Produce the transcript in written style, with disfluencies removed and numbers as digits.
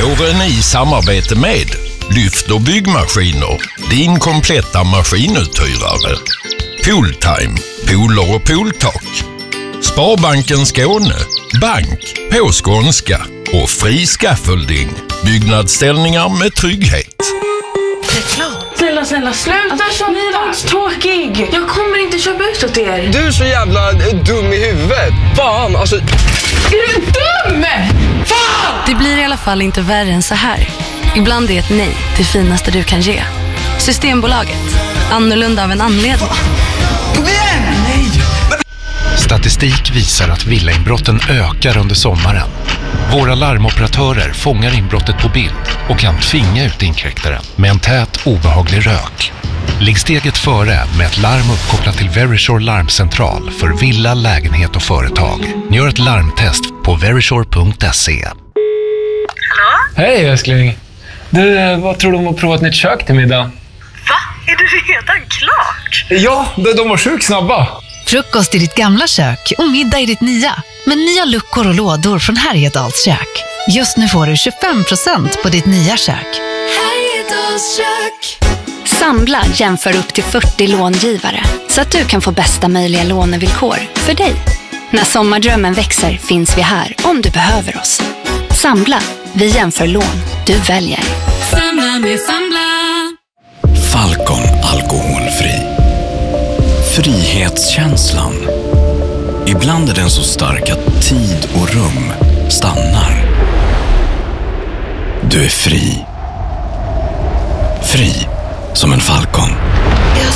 Våren i samarbete med Lyft och byggmaskiner, din kompletta maskinuthyrare. Pooltime, pooler och pooltak. Sparbanken Skåne, bank på skånska. Och fri scaffolding, byggnadsställningar med trygghet. Snälla, sluta köpa tråkig. Jag kommer inte köpa ut åt er. Du är så jävla dum i huvudet. Fan, alltså. Är du dum? Fan! Det blir i alla fall inte värre än så här. Ibland är ett nej det finaste du kan ge. Systembolaget. Annorlunda av en anledning. Kom igen! Nej! Statistik visar att villainbrotten ökar under sommaren. Våra larmoperatörer fångar inbrottet på bild och kan tvinga ut inkräktaren med en tät, obehaglig rök. Ligg steget före med ett larm uppkopplat till Verisure larmcentral för villa, lägenhet och företag. Gör ett larmtest på verisure.se. Hej älskling. Du, vad tror du om att prova ett nytt kök till middag? Va? Är det redan klart? Ja, de var sjukt snabba. Frukost i ditt gamla kök och middag i ditt nya. Med nya luckor och lådor från Härjedals kök. Just nu får du 25% på ditt nya kök. Härjedals kök. Samla jämför upp till 40 långivare så att du kan få bästa möjliga lånevillkor för dig. När sommardrömmen växer finns vi här om du behöver oss. Samla, vi jämför lån, du väljer. Samla med Samla. Falcon alkoholfri. Frihetskänslan. Ibland är den så stark att tid och rum stannar. Du är fri. Fri som en falcon.